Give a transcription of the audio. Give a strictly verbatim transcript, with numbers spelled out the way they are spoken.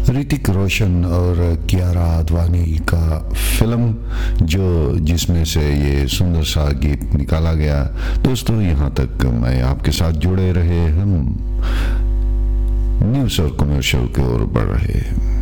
ऋतिक रोशन और कियारा आडवाणी का फिल्म जो जिसमें से ये सुंदर सा गीत निकाला गया। दोस्तों, यहाँ तक मैं आपके साथ जुड़े रहे, हम न्यूज़ और कमर्शियल की ओर बढ़ रहे हैं।